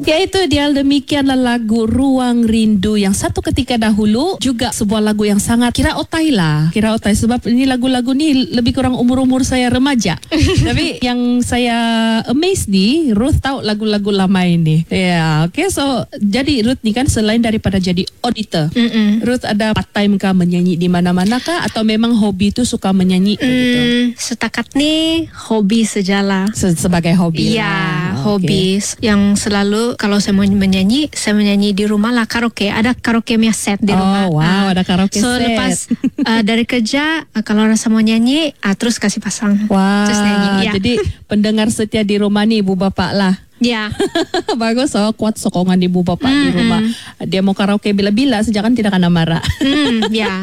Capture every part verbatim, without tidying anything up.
Ya, itu dia, demikianlah lagu Ruang Rindu yang satu ketika dahulu juga sebuah lagu yang sangat kira otai lah. Kira otai sebab ini lagu-lagu ni lebih kurang umur-umur saya remaja. Tapi yang saya amazed ni, Ruth tahu lagu-lagu lama ini. Ya, yeah, okay. So jadi Ruth ni kan selain daripada jadi auditor, Mm-mm. Ruth ada part time kah menyanyi di mana-mana kah atau memang hobi tu suka menyanyi mm, gitu? Setakat ni hobi sejalah. Se- sebagai hobi. Ya, lah. hobi Okay. yang selalu kalau saya mau menyanyi, saya menyanyi di rumah lah, karaoke. Ada karaoke punya set di Oh, rumah. wow, Ah, ada karaoke so, set. So lepas uh, dari kerja, uh, kalau rasa mau nyanyi, uh, terus kasih pasang. Wah, Terus nyanyi. Ya. jadi pendengar setia di rumah ni ibu bapak lah. Ya. Bagus, so kuat sokongan ibu bapak mm, di rumah. Mm. Dia mau karaoke bila-bila, sejakan tidak akan marah. Hmm, ya.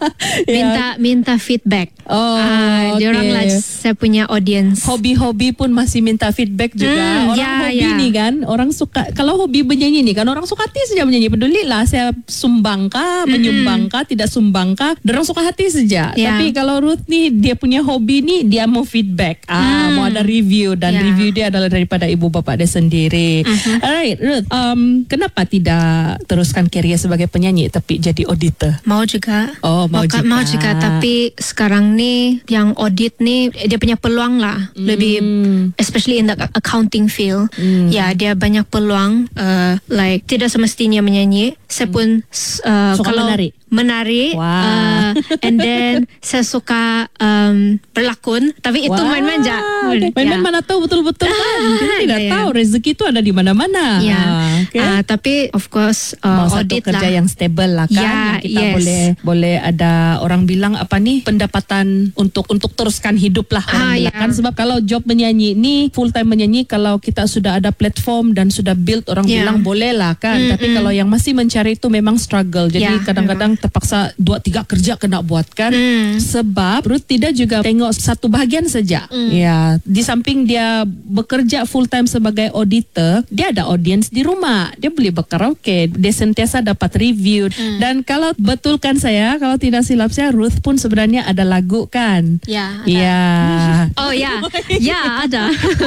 Minta minta feedback. Oh, uh, okay. Diorang lah saya punya audience. Hobi-hobi pun masih minta feedback juga. Mm, orang ya, hobi ya. ni kan, orang suka, kalau hobi menyanyi ni kan, orang suka hati saja menyanyi. Peduli lah saya sumbang kah, menyumbang kah, tidak sumbang kah, orang suka hati saja. Ya. Tapi kalau Ruth ni, dia punya hobi ni, dia mau feedback. Ah, Mm. mau ada review, dan Ya. review dia adalah daripada ibu bapak dia sendiri. Uh-huh. Alright, Ruth, um, kenapa tidak teruskan kerjaya sebagai penyanyi tapi jadi auditor? Mau juga. Oh, mau Maka, juga. Mau juga, tapi sekarang ni yang audit ni dia punya peluang lah. Mm. Lebih, especially in the accounting field. Mm. Ya, dia banyak peluang. Uh, like tidak semestinya menyanyi. Saya pun uh, Suka kalau menari? menari. Wow. Uh, and then saya suka um, berlakon. Tapi itu Wah, main-main je. okay. Main-main Ya. mana tahu betul-betul kan. Kita tidak ya, ya. tahu rezeki itu ada di mana-mana. Ya, Ah, okay. uh, tapi of course uh, Mau satu audit kerja lah. yang stable lah kan, Ya, yang kita yes. boleh boleh ada orang bilang apa nih, pendapatan untuk untuk teruskan hidup lah orang Ah, bilang ya. kan. Sebab kalau job menyanyi ni full time menyanyi, kalau kita sudah ada platform dan sudah build, orang Ya. bilang boleh lah kan. Mm-mm. Tapi kalau yang masih mencari itu memang struggle. Jadi Ya, kadang-kadang terpaksa dua tiga kerja kena buat kan. Mm. Sebab Ruth tidak juga tengok satu bahagian saja. Mm. Ya, di samping dia bekerja full time sebagai auditor, dia ada audience di rumah. Dia boleh berkaraoke, dia sentiasa dapat review. Mm. Dan kalau betulkan saya, kalau tidak silap saya, Ruth pun sebenarnya ada lagu kan? Ya, ada. Ya. Oh ya, ya ada.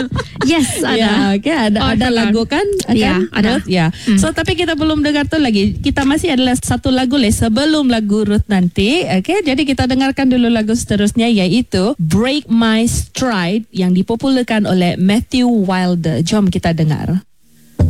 Yes, ada. Ya, okay, ada Oh, ada kan. lagu kan? Ya, Kan? ada. Ruth? Ya. Hmm. So tapi kita belum dengar tu lagi. Kita masih adalah satu lagu lagi sebelum lagu Ruth nanti. Okay, jadi kita dengarkan dulu lagu seterusnya, iaitu Break My Stride yang dipopularkan oleh Matthew Wilder. Jom kita dengar.